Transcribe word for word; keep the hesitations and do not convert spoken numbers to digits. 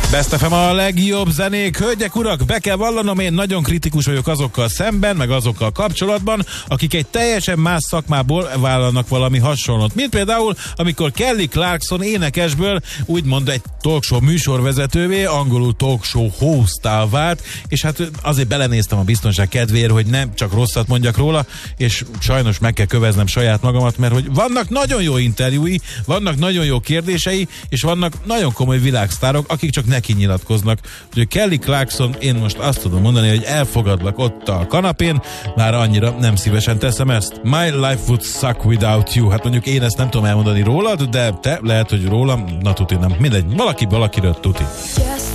Best ef em a legjobb zenék. Hölgyek, urak, be kell vallanom, én nagyon kritikus vagyok azokkal szemben, meg azokkal kapcsolatban, akik egy teljesen más szakmából vállalnak valami hasonlót. Mint például, amikor Kelly Clarkson énekesből úgymond egy talkshow műsorvezetővé, angolul talkshow hostá vált, és hát azért belenéztem a biztonság kedvéért, hogy nem csak rosszat mondjak róla, és sajnos meg kell köveznem saját magamat, mert hogy vannak nagyon jó interjúi, vannak nagyon jó kérdései, és vannak nagyon komoly világsztárok, akik csak neki nyilatkoznak. Úgyhogy Kelly Clarkson, én most azt tudom mondani, hogy elfogadlak ott a kanapén, már annyira nem szívesen teszem ezt. My life would suck without you. Hát mondjuk én ezt nem tudom elmondani rólad, de te lehet, hogy rólam, na tuti nem. Mindegy, valaki valakiről tuti.